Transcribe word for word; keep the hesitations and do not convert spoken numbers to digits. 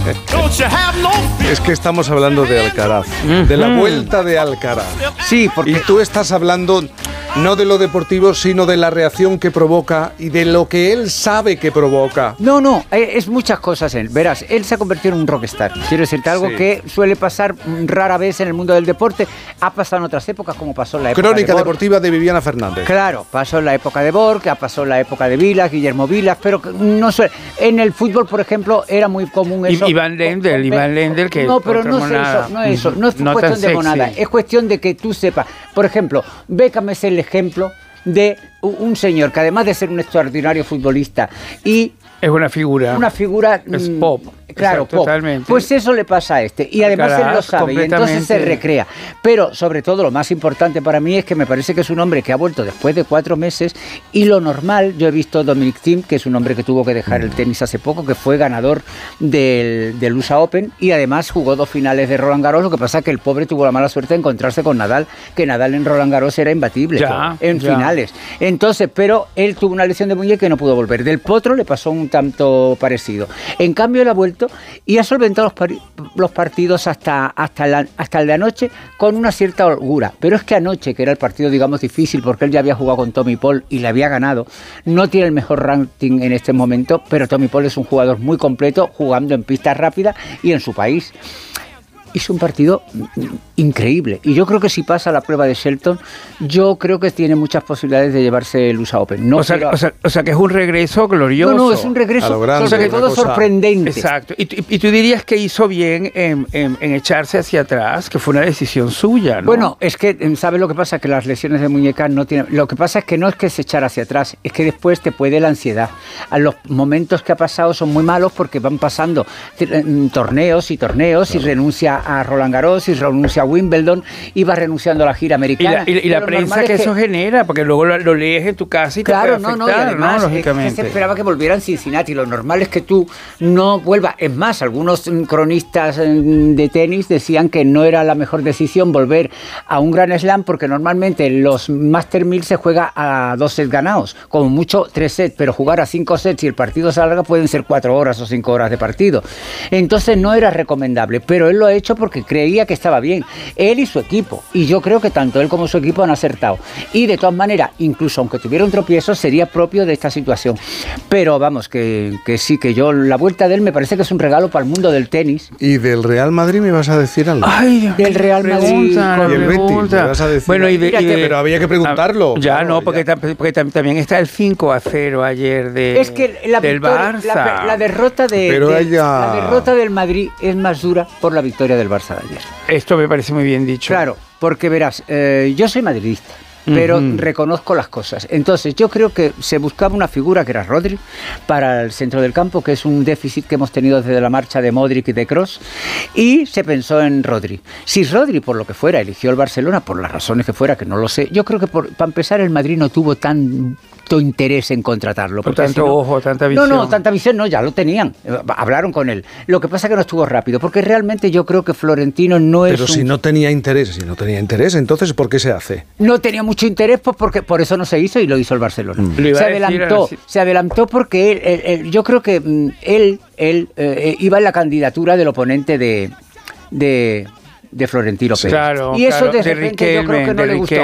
Es que estamos hablando de Alcaraz, de la vuelta de Alcaraz. Sí, porque... Y tú estás hablando no de lo deportivo, sino de la reacción que provoca y de lo que él sabe que provoca. No, no, es muchas cosas él. Verás, él se ha convertido en un rockstar. Quiero decirte algo sí. que suele pasar rara vez en el mundo del deporte. Ha pasado en otras épocas, como pasó en la época Crónica de deportiva de Viviana Fernández. Claro, pasó en la época de Borg, pasó en la época de Vilas, Guillermo Vilas, pero no suele... En el fútbol, por ejemplo, era muy común eso. Iván Lendl, Iván Lendl, que... No, pero no es eso, no es eso. No es no cuestión de monada, es cuestión de que tú sepas. Por ejemplo, Beckham es el ejemplo de un señor que además de ser un extraordinario futbolista y es una figura una figura es pop, claro, exacto, pop. Totalmente. Pues eso le pasa a este y además él lo sabe y entonces se recrea, pero sobre todo lo más importante para mí es que me parece que es un hombre que ha vuelto después de cuatro meses y lo normal, yo he visto Dominic Thiem, que es un hombre que tuvo que dejar el tenis hace poco, que fue ganador del, del U S A Open y además jugó dos finales de Roland Garros, lo que pasa es que el pobre tuvo la mala suerte de encontrarse con Nadal, que Nadal en Roland Garros era imbatible ya, en ya. finales, entonces, pero él tuvo una lesión de muñeca y no pudo volver. Del Potro le pasó un tanto parecido. En cambio, él ha vuelto y ha solventado los, pari- los partidos hasta, hasta, la, hasta el de anoche con una cierta holgura. Pero es que anoche, que era el partido, digamos, difícil, porque él ya había jugado con Tommy Paul y le había ganado, no tiene el mejor ranking en este momento, pero Tommy Paul es un jugador muy completo, jugando en pistas rápidas y en su país. Hizo un partido increíble y yo creo que si pasa la prueba de Shelton, yo creo que tiene muchas posibilidades de llevarse el U S A Open. No o, sea, quiero... o, sea, o sea que es un regreso glorioso. No, no, es un regreso grande, sobre todo cosa... sorprendente. Exacto. Y, y, y tú dirías que hizo bien en, en, en echarse hacia atrás, que fue una decisión suya, ¿no? Bueno, es que, ¿sabes lo que pasa? Que las lesiones de muñeca no tienen... Lo que pasa es que no es que se echara hacia atrás, es que después te puede la ansiedad. A los momentos que ha pasado son muy malos porque van pasando torneos y torneos claro. y renuncia a Roland Garros y renuncia a Wimbledon y va renunciando a la gira americana. Y la, y, y la prensa que, que eso genera, porque luego lo, lo lees en tu casa y claro, te puede afectar, no, no, y además, ¿no? Lógicamente. Es que se esperaba que volviera en Cincinnati. Lo normal es que tú no vuelvas. Es más, algunos cronistas de tenis decían que no era la mejor decisión volver a un Grand Slam porque normalmente los Master mil se juega a dos sets ganados, como mucho tres sets, pero jugar a cinco sets y el partido se alarga pueden ser cuatro horas o cinco horas de partido. Entonces no era recomendable, pero él lo ha hecho porque creía que estaba bien. Él y su equipo. Y yo creo que tanto él como su equipo han acertado. Y de todas maneras, incluso aunque tuviera un tropiezo, sería propio de esta situación. Pero vamos, que, que sí, que yo, la vuelta de él me parece que es un regalo para el mundo del tenis. ¿Y del Real Madrid me vas a decir algo? Ay, Dios, del Real Madrid. Y el Betis, me vas a decir bueno, y de, y de, pero había que preguntarlo. Ah, ya, claro, no, porque, ya. porque también está el cinco a cero ayer de, es que la del victoria, Barça. La, la, derrota de, pero de ella... la derrota del Madrid es más dura por la victoria del Barça de ayer. Esto me parece muy bien dicho. Claro, porque verás, eh, yo soy madridista, pero uh-huh. reconozco las cosas. Entonces, yo creo que se buscaba una figura que era Rodri para el centro del campo, que es un déficit que hemos tenido desde la marcha de Modric y de Kroos, y se pensó en Rodri. Si Rodri, por lo que fuera, eligió el Barcelona, por las razones que fuera, que no lo sé, yo creo que por, para empezar el Madrid no tuvo tanto interés en contratarlo. Por tanto si no, ojo, tanta visión. No, no, tanta visión no, ya lo tenían. Hablaron con él. Lo que pasa es que no estuvo rápido, porque realmente yo creo que Florentino no es Pero un... si no tenía interés, si no tenía interés, entonces ¿por qué se hace? No tenía mucho interés, pues porque por eso no se hizo y lo hizo el Barcelona. Mm. Se adelantó, se adelantó porque él, él, él, yo creo que él, él eh, iba en la candidatura del oponente de... de de Florentino Pérez. Claro, y eso claro, de de repente Riquelme, yo creo que no le gustó.